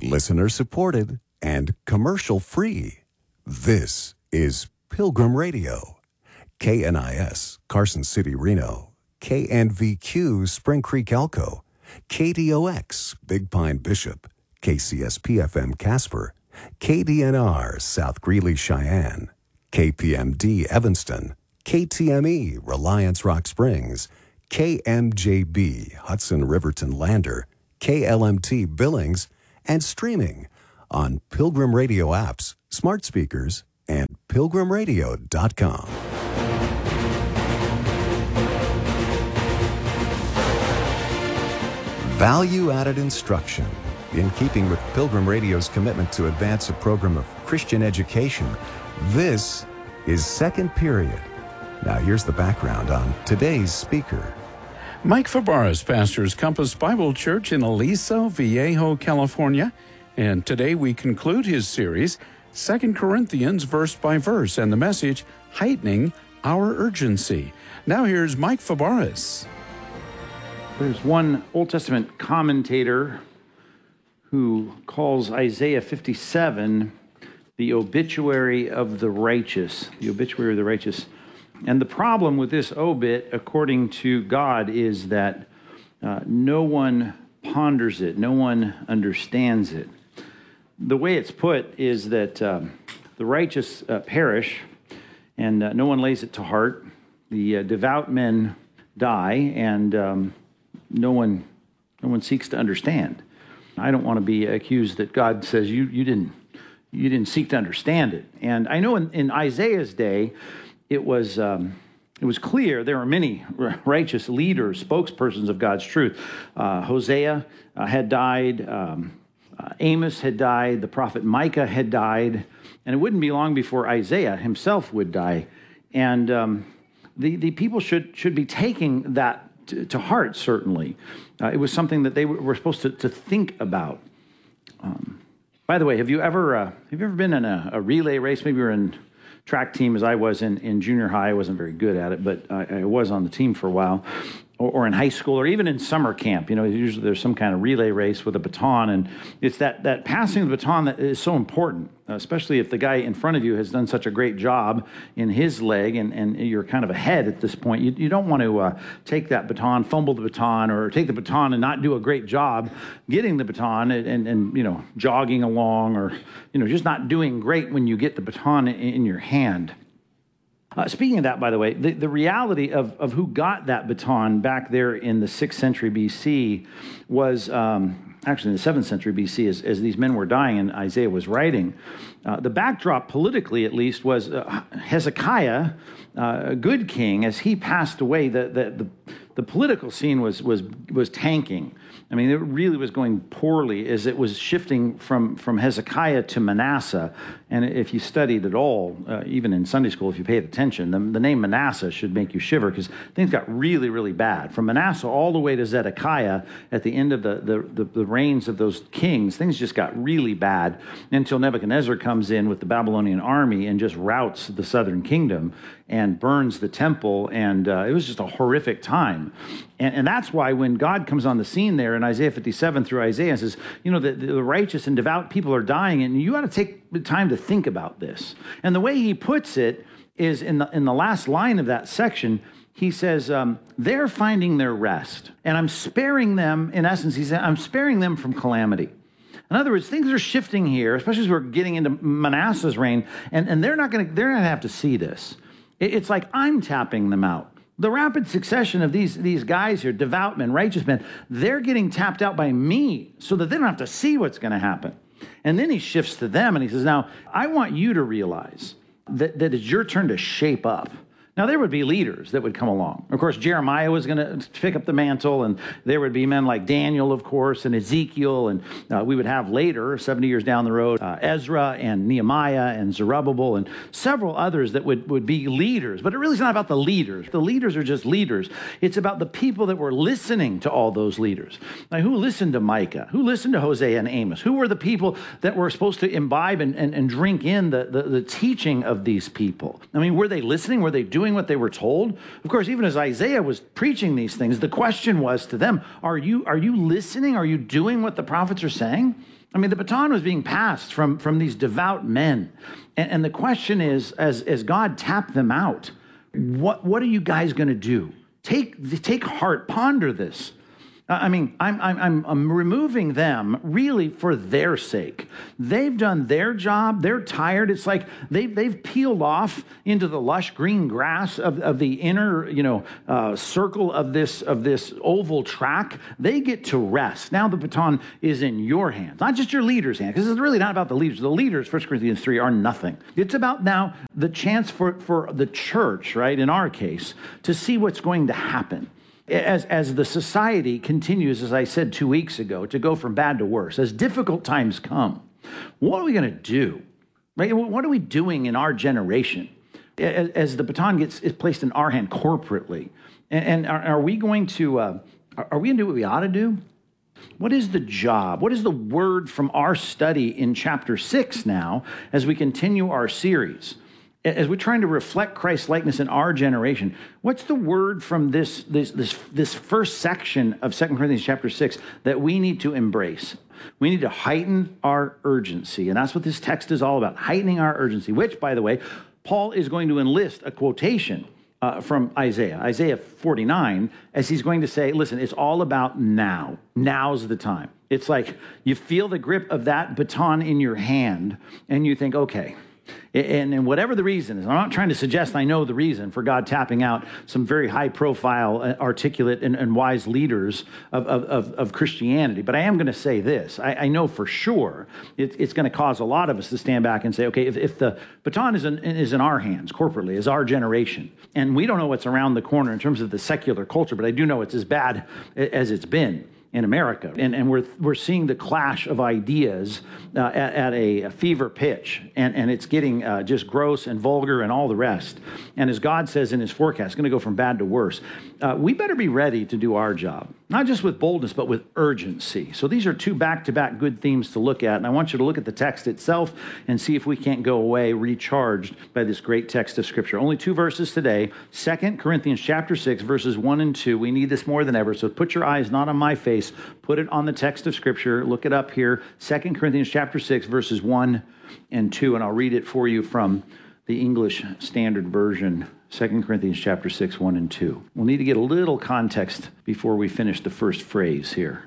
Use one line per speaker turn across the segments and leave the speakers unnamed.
listener supported, and commercial free. This is Pilgrim Radio. KNIS, Carson City, Reno. KNVQ, Spring Creek, Elko. KDOX, Big Pine, Bishop. KCSP-FM, Casper. KDNR, South Greeley, Cheyenne. KPMD, Evanston. KTME, Reliance, Rock Springs. KMJB, Hudson Riverton, Lander. KLMT, Billings. And streaming on Pilgrim Radio apps, smart speakers, and pilgrimradio.com. Value-added instruction. In keeping with Pilgrim Radio's commitment to advance a program of Christian education, this is Second Period. Now here's the background on today's speaker.
Mike Fabarez pastors Compass Bible Church in Aliso Viejo, California, and today we conclude his series, 2 Corinthians verse by verse, and the message, Heightening Our Urgency. Now here's Mike Fabarez.
There's one Old Testament commentator who calls Isaiah 57 the obituary of the righteous, the obituary of the righteous. And the problem with this obit, according to God, is that no one ponders it, no one understands it. The way it's put is that the righteous perish, and no one lays it to heart. The devout men die, and no one seeks to understand. I don't want to be accused that God says you didn't seek to understand it. And I know in Isaiah's day, it was clear there were many righteous leaders, spokespersons of God's truth. Hosea had died. Amos had died. The prophet Micah had died. And it wouldn't be long before Isaiah himself would die. And the people should be taking that to heart, certainly. It was something that they were supposed to think about. By the way, have you ever been in a relay race? Maybe you're in track team as I was in junior high. I wasn't very good at it, but I was on the team for a while, or in high school, or even in summer camp. You know, usually there's some kind of relay race with a baton, and it's that passing of the baton that is so important, especially if the guy in front of you has done such a great job in his leg, and you're kind of ahead at this point. You don't want to take that baton, fumble the baton, or take the baton and not do a great job getting the baton and you know, jogging along, or you know, just not doing great when you get the baton in your hand. Speaking of that, by the way, the reality of who got that baton back there in the 6th century BC was actually in the 7th century BC as these men were dying and Isaiah was writing. The backdrop, politically at least, was Hezekiah, a good king. As he passed away, the political scene was tanking. I mean, it really was going poorly as it was shifting from Hezekiah to Manasseh. And if you studied at all, even in Sunday school, if you paid attention, the name Manasseh should make you shiver because things got really, really bad. From Manasseh all the way to Zedekiah, at the end of the reigns of those kings, things just got really bad until Nebuchadnezzar comes in with the Babylonian army and just routs the southern kingdom and burns the temple, and it was just a horrific time. And that's why when God comes on the scene there in Isaiah 57 through Isaiah, says, you know, the righteous and devout people are dying, and you got to take the time to think about this. And the way he puts it is in the last line of that section, he says, they're finding their rest, and I'm sparing them, in essence, he said, I'm sparing them from calamity. In other words, things are shifting here, especially as we're getting into Manasseh's reign, and they're not going to have to see this. It's like I'm tapping them out. The rapid succession of these guys here, devout men, righteous men, they're getting tapped out by me so that they don't have to see what's going to happen. And then he shifts to them and he says, now, I want you to realize that it's your turn to shape up. Now, there would be leaders that would come along. Of course, Jeremiah was going to pick up the mantle, and there would be men like Daniel, of course, and Ezekiel, and we would have later, 70 years down the road, Ezra and Nehemiah and Zerubbabel and several others that would be leaders. But it really is not about the leaders. The leaders are just leaders. It's about the people that were listening to all those leaders. Now, who listened to Micah? Who listened to Hosea and Amos? Who were the people that were supposed to imbibe and drink in the teaching of these people? I mean, were they listening? Were they doing doing what they were told? Of course, even as Isaiah was preaching these things, the question was to them, are you listening? Are you doing what the prophets are saying? I mean, the baton was being passed from these devout men. And the question is, as God tapped them out, what are you guys going to do? Take heart, ponder this. I mean, I'm removing them really for their sake. They've done their job. They're tired. It's like they've peeled off into the lush green grass of the inner, circle of this oval track. They get to rest. Now the baton is in your hands, not just your leader's hand, because it's really not about the leaders. The leaders, 1 Corinthians 3, are nothing. It's about now the chance for the church, right, in our case, to see what's going to happen. As the society continues, as I said 2 weeks ago, to go from bad to worse, as difficult times come, what are we going to do? Right? What are we doing in our generation as the baton is placed in our hand corporately? And are we going to do what we ought to do? What is the job? What is the word from our study in chapter 6 now as we continue our series? As we're trying to reflect Christ's likeness in our generation, what's the word from this first section of 2 Corinthians chapter 6 that we need to embrace? We need to heighten our urgency. And that's what this text is all about, heightening our urgency, which, by the way, Paul is going to enlist a quotation from Isaiah 49, as he's going to say, listen, it's all about now. Now's the time. It's like you feel the grip of that baton in your hand, and you think, okay, and whatever the reason is, I'm not trying to suggest I know the reason for God tapping out some very high-profile, articulate, and wise leaders of Christianity, but I am going to say this. I know for sure it's going to cause a lot of us to stand back and say, okay, if the baton is in our hands corporately, as our generation, and we don't know what's around the corner in terms of the secular culture, but I do know it's as bad as it's been in America. And we're seeing the clash of ideas at a fever pitch. And it's getting just gross and vulgar and all the rest. And as God says in his forecast, it's going to go from bad to worse. We better be ready to do our job, not just with boldness, but with urgency. So these are two back-to-back good themes to look at. And I want you to look at the text itself and see if we can't go away recharged by this great text of Scripture. Only 2 verses today, 2 Corinthians chapter 6, verses 1 and 2. We need this more than ever. So put your eyes not on my face, put it on the text of Scripture. Look it up here, 2 Corinthians chapter 6, verses 1 and 2. And I'll read it for you from the English Standard Version, 2 Corinthians chapter 6, 1 and 2. We'll need to get a little context before we finish the first phrase here.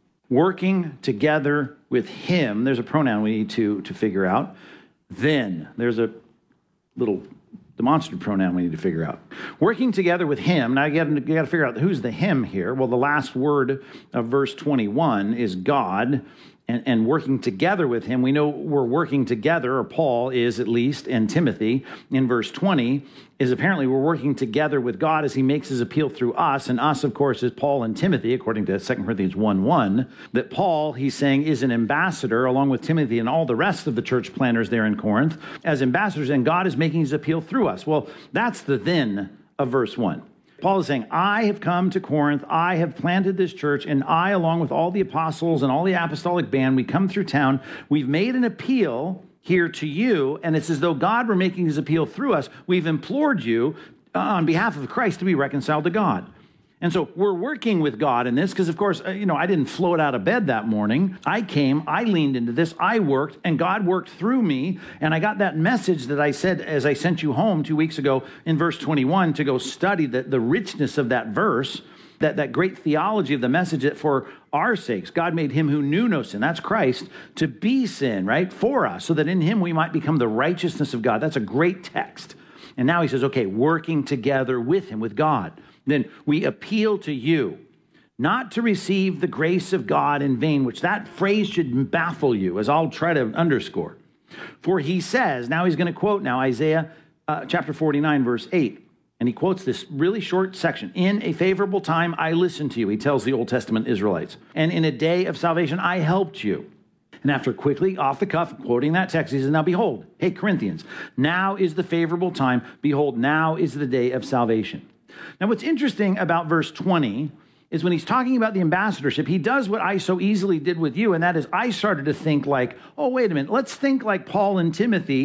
Working together with him, there's a pronoun we need to figure out. Then, there's a little demonstrative pronoun we need to figure out. Working together with him. Now, you got to figure out who's the him here. Well, the last word of verse 21 is God. And working together with him, we know we're working together, or Paul is at least, and Timothy in verse 20 is apparently we're working together with God as he makes his appeal through us. And us, of course, is Paul and Timothy, according to 2 Corinthians 1:1, that Paul, he's saying, is an ambassador along with Timothy and all the rest of the church planters there in Corinth as ambassadors, and God is making his appeal through us. Well, that's the then of verse 1. Paul is saying, I have come to Corinth, I have planted this church, and I, along with all the apostles and all the apostolic band, we come through town. We've made an appeal here to you, and it's as though God were making his appeal through us. We've implored you on behalf of Christ to be reconciled to God. And so we're working with God in this because, of course, I didn't float out of bed that morning. I came, I leaned into this, I worked, and God worked through me. And I got that message that I said as I sent you home 2 weeks ago in verse 21 to go study the richness of that verse, that great theology of the message that for our sakes, God made him who knew no sin, that's Christ, to be sin, right, for us, so that in him we might become the righteousness of God. That's a great text. And now he says, okay, working together with him, with God. Then we appeal to you not to receive the grace of God in vain, which that phrase should baffle you, as I'll try to underscore. For he says, now he's going to quote now Isaiah chapter 49, verse 8. And he quotes this really short section. In a favorable time, I listened to you, he tells the Old Testament Israelites. And in a day of salvation, I helped you. And after quickly, off the cuff, quoting that text, he says, now behold, hey, Corinthians, now is the favorable time. Behold, now is the day of salvation. Now, what's interesting about verse 20 is when he's talking about the ambassadorship, he does what I so easily did with you, and that is I started to think like, oh, wait a minute, let's think like Paul and Timothy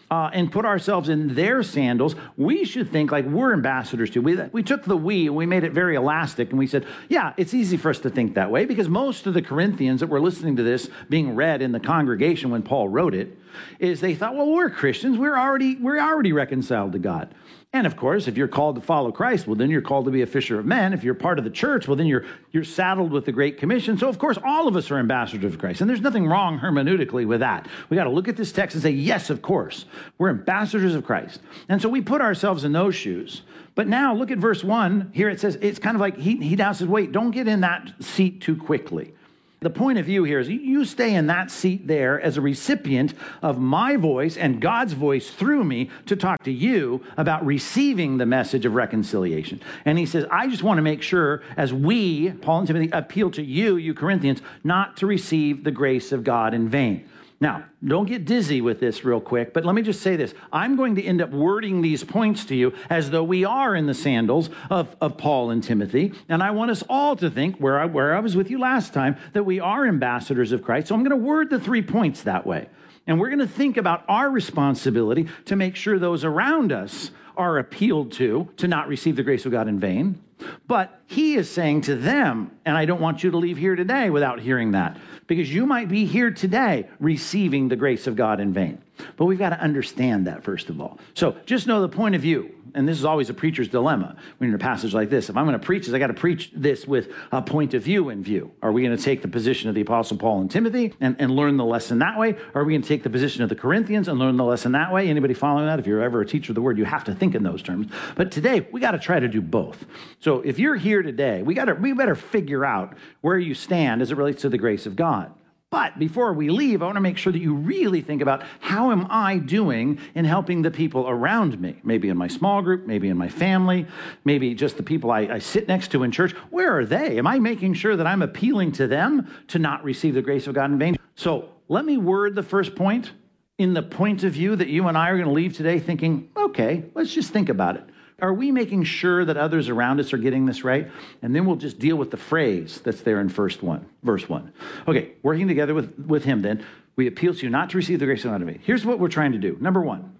and put ourselves in their sandals, we should think like we're ambassadors too. We took the we and we made it very elastic, and we said, yeah, it's easy for us to think that way because most of the Corinthians that were listening to this being read in the congregation when Paul wrote it, is they thought, well, we're Christians. We're already reconciled to God. And of course, if you're called to follow Christ, well, then you're called to be a fisher of men. If you're part of the church, well, then you're saddled with the Great Commission. So of course, all of us are ambassadors of Christ. And there's nothing wrong hermeneutically with that. We got to look at this text and say, yes, of course, we're ambassadors of Christ. And so we put ourselves in those shoes. But now look at verse 1. Here it says, it's kind of like he now says, wait, don't get in that seat too quickly. The point of view here is you stay in that seat there as a recipient of my voice and God's voice through me to talk to you about receiving the message of reconciliation. And he says, I just want to make sure as we, Paul and Timothy, appeal to you, you Corinthians, not to receive the grace of God in vain. Now, don't get dizzy with this real quick, but let me just say this. I'm going to end up wording these points to you as though we are in the sandals of Paul and Timothy. And I want us all to think, where I was with you last time, that we are ambassadors of Christ. So I'm going to word the 3 points that way. And we're going to think about our responsibility to make sure those around us are appealed to not receive the grace of God in vain. But he is saying to them, and I don't want you to leave here today without hearing that, because you might be here today receiving the grace of God in vain. But we've got to understand that, first of all. So just know the point of view. And this is always a preacher's dilemma when you're in a passage like this. If I'm going to preach this, I got to preach this with a point of view in view. Are we going to take the position of the Apostle Paul and Timothy and learn the lesson that way? Or are we going to take the position of the Corinthians and learn the lesson that way? Anybody following that? If you're ever a teacher of the word, you have to think in those terms. But today, we got to try to do both. So if you're here today, we better figure out where you stand as it relates to the grace of God. But before we leave, I want to make sure that you really think about how am I doing in helping the people around me? Maybe in my small group, maybe in my family, maybe just the people I sit next to in church. Where are they? Am I making sure that I'm appealing to them to not receive the grace of God in vain? So let me word the first point in the point of view that you and I are going to leave today thinking, okay, let's just think about it. Are we making sure that others around us are getting this right? And then we'll just deal with the phrase that's there in verse 1. Okay, working together with him then, we appeal to you not to receive the grace of God in vain. Here's what we're trying to do. Number one,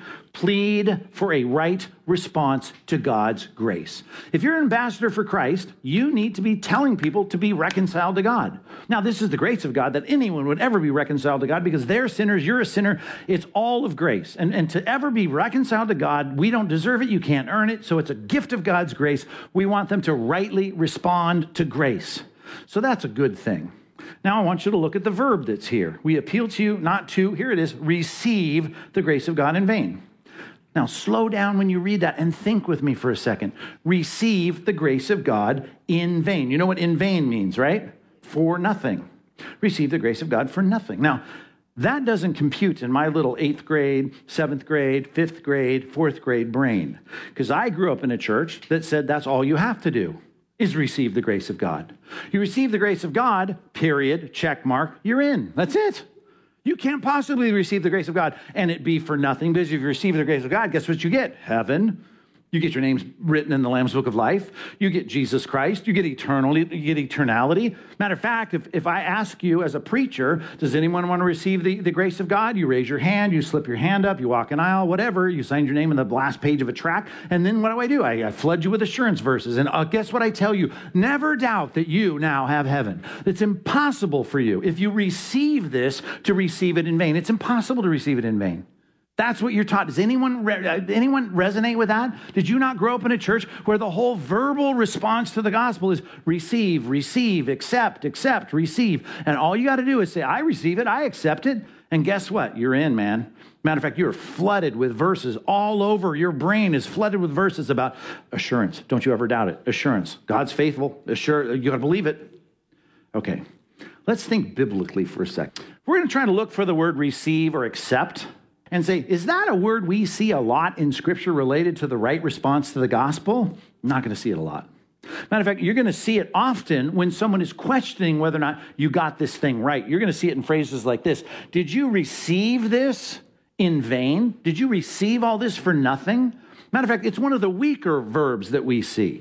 plead for a right response to God's grace. If you're an ambassador for Christ, you need to be telling people to be reconciled to God. Now, this is the grace of God that anyone would ever be reconciled to God because they're sinners, you're a sinner. It's all of grace. And to ever be reconciled to God, we don't deserve it. You can't earn it. So it's a gift of God's grace. We want them to rightly respond to grace. So that's a good thing. Now I want you to look at the verb that's here. We appeal to you not to, here it is, receive the grace of God in vain. Now slow down when you read that and think with me for a second. Receive the grace of God in vain. You know what in vain means, right? For nothing. Receive the grace of God for nothing. Now, that doesn't compute in my little 8th grade, 7th grade, 5th grade, 4th grade brain. Because I grew up in a church that said that's all you have to do is receive the grace of God. You receive the grace of God, period, check mark, you're in. That's it. You can't possibly receive the grace of God and it be for nothing, because if you receive the grace of God, guess what you get? Heaven. You get your names written in the Lamb's Book of Life. You get Jesus Christ. You get eternality. Matter of fact, if I ask you as a preacher, does anyone want to receive the grace of God? You raise your hand, you slip your hand up, you walk an aisle, whatever. You sign your name in the last page of a tract. And then what do? I flood you with assurance verses. And guess what I tell you? Never doubt that you now have heaven. It's impossible for you, if you receive this, to receive it in vain. It's impossible to receive it in vain. That's what you're taught. Does anyone resonate with that? Did you not grow up in a church where the whole verbal response to the gospel is receive, accept, receive. And all you got to do is say, I receive it, I accept it. And guess what? You're in, man. Matter of fact, you're flooded with verses all over. Your brain is flooded with verses about assurance. Don't you ever doubt it. Assurance. God's faithful. You got to believe it. Okay. Let's think biblically for a sec. We're going to try to look for the word receive or accept. And say, is that a word we see a lot in Scripture related to the right response to the gospel? I'm not going to see it a lot. Matter of fact, you're going to see it often when someone is questioning whether or not you got this thing right. You're going to see it in phrases like this. Did you receive this in vain? Did you receive all this for nothing? Matter of fact, it's one of the weaker verbs that we see.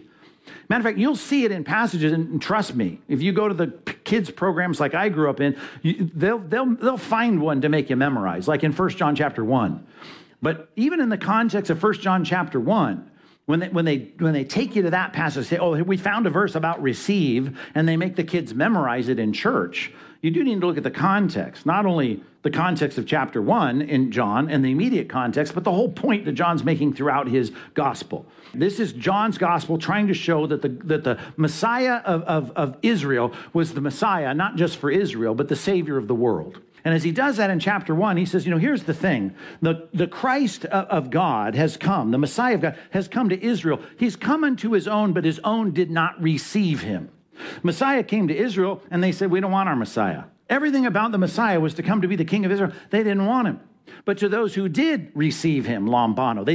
Matter of fact, you'll see it in passages, and trust me, if you go to the kids programs like I grew up in, they'll find one to make you memorize, like in 1 John chapter 1. But even in the context of 1 John chapter 1, when they take you to that passage, say, oh, we found a verse about receive, and they make the kids memorize it in church, you do need to look at the context, not only the context of chapter 1 in John and the immediate context, but the whole point that John's making throughout his gospel. This is John's gospel trying to show that the Messiah of Israel was the Messiah, not just for Israel, but the Savior of the world. And as he does that in chapter 1, he says, here's the thing. The Christ of God has come. The Messiah of God has come to Israel. He's come unto his own, but his own did not receive him. Messiah came to Israel, and they said, we don't want our Messiah. Everything about the Messiah was to come to be the king of Israel. They didn't want him. But to those who did receive him, lambano,